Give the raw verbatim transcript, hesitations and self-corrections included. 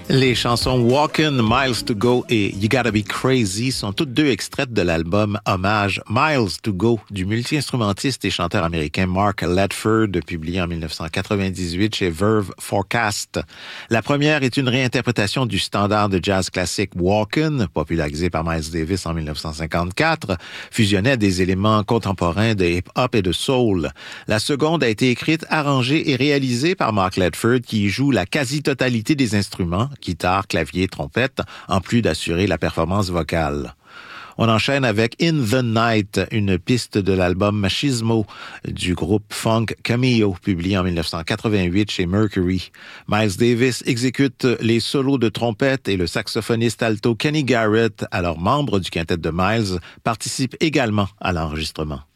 Les chansons Walkin', Miles to Go et You Gotta Be Crazy sont toutes deux extraites de l'album Hommage Miles to Go du multi-instrumentiste et chanteur américain Mark Ledford, publié en dix-neuf cent quatre-vingt-dix-huit chez Verve Forecast. La première est une réinterprétation du standard de jazz classique Walkin', popularisé par Miles Davis en dix-neuf cent cinquante-quatre, fusionnait des éléments contemporains de hip-hop et de soul. La seconde a été écrite, arrangée et réalisée par Mark Ledford, qui y joue la quasi-totalité des instruments, guitare, clavier, trompette, en plus d'assurer la performance vocale. On enchaîne avec In the Night, une piste de l'album Machismo du groupe funk Cameo, publié en dix-neuf cent quatre-vingt-huit chez Mercury. Miles Davis exécute les solos de trompette et le saxophoniste alto Kenny Garrett, alors membre du quintet de Miles, participe également à l'enregistrement.